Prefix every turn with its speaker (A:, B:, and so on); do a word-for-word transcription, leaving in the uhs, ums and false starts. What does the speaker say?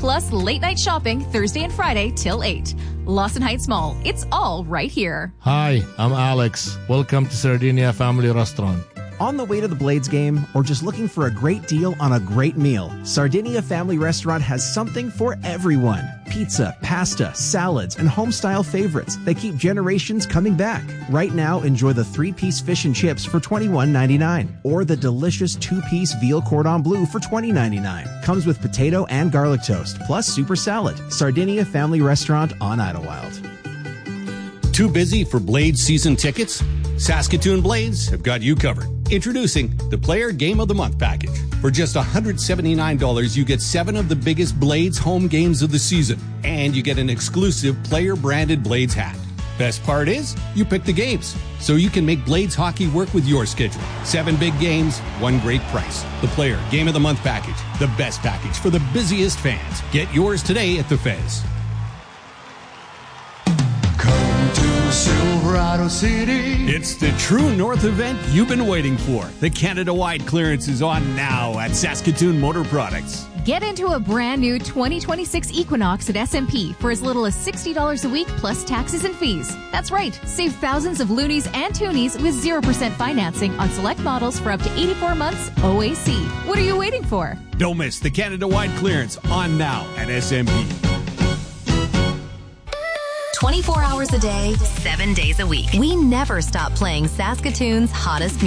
A: Plus late night shopping Thursday and Friday till eight. Lawson Heights Mall. It's all right here.
B: Hi, I'm Alex. Welcome to Sardinia Family Restaurant.
C: On the way to the Blades game or just looking for a great deal on a great meal, Sardinia Family Restaurant has something for everyone. Pizza, pasta, salads, and home-style favorites that keep generations coming back. Right now, enjoy the three-piece fish and chips for twenty-one ninety-nine or the delicious two-piece veal cordon bleu for twenty ninety-nine. Comes with potato and garlic toast, plus super salad. Sardinia Family Restaurant on Idlewild.
D: Too busy for Blades season tickets? Saskatoon Blades have got you covered. Introducing the Player Game of the Month package. For just one hundred seventy-nine dollars, you get seven of the biggest Blades home games of the season, and you get an exclusive player-branded Blades hat. Best part is, you pick the games, so you can make Blades hockey work with your schedule. Seven big games, one great price. The Player Game of the Month package, the best package for the busiest fans. Get yours today at the Fez.
E: Silverado City.
D: It's the True North event you've been waiting for. The Canada-wide clearance is on now at Saskatoon Motor Products.
A: Get into a brand new twenty twenty-six Equinox at S M P for as little as sixty dollars a week plus taxes and fees. That's right. Save thousands of loonies and toonies with zero percent financing on select models for up to eighty-four months O A C. What are you waiting for?
D: Don't miss the Canada-wide clearance on now at S M P.
F: twenty-four hours a day, seven days a week. We never stop playing Saskatoon's hottest music.